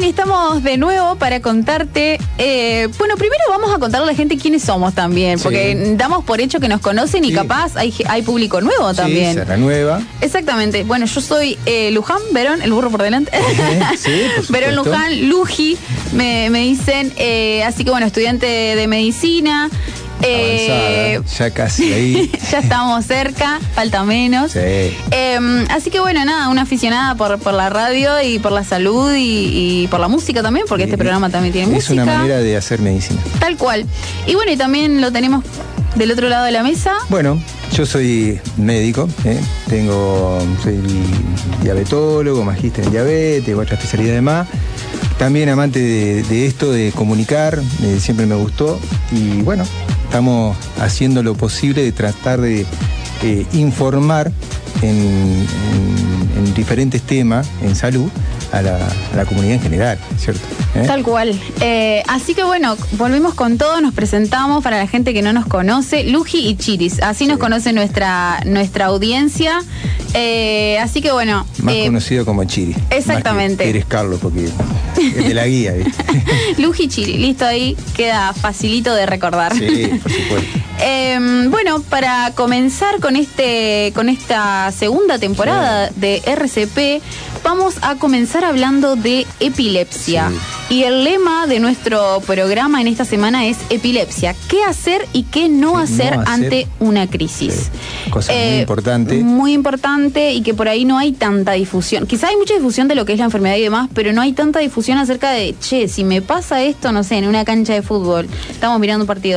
estamos de nuevo para contarte. Bueno, primero vamos a contarle a la gente quiénes somos también, porque damos por hecho que nos conocen y capaz hay público nuevo también. Sí, se renueva. Exactamente. Bueno, yo soy Luján Verón, el burro por delante. Sí, por Verón Luján, Luji, me dicen. Así que bueno, estudiante de medicina. Ya casi ahí. Ya estamos cerca, falta menos. Sí. Así que bueno, nada, una aficionada por la radio y por la salud y por la música también, porque este programa también tiene música. Es una manera de hacer medicina. Tal cual. Y bueno, y también lo tenemos del otro lado de la mesa. Bueno, yo soy médico, soy diabetólogo, magíster en diabetes, otra especialidad más. También amante de esto, de comunicar, siempre me gustó. Y bueno, estamos haciendo lo posible de tratar de informar en diferentes temas en salud a la comunidad en general, ¿cierto? Tal cual. Así que bueno, volvimos con todo, nos presentamos para la gente que no nos conoce, Luji y Chiris, así nos conoce nuestra audiencia. Así que bueno. Más conocido como Chiri. Exactamente. Eres Carlos, porque es de la guía. Luji y Chiri, listo, ahí queda facilito de recordar. Sí, por supuesto. Bueno, para comenzar con esta segunda temporada de RCP, vamos a comenzar hablando de epilepsia. Y el lema de nuestro programa en esta semana es epilepsia. ¿Qué hacer y qué no hacer ante una crisis? Sí. Cosa muy importante. Muy importante y que por ahí no hay tanta difusión. Quizá hay mucha difusión de lo que es la enfermedad y demás, pero no hay tanta difusión acerca de, si me pasa esto, no sé, en una cancha de fútbol, estamos mirando un partido